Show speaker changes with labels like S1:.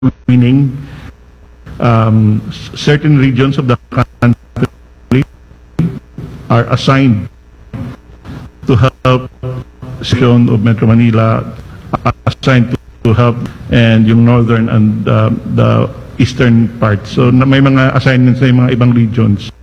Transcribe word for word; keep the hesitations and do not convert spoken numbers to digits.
S1: meaning um, certain regions of the country are assigned to help section of Metro Manila, assigned to, to help and yung northern and uh, the eastern part. So na may mga assignments sa mga ibang regions.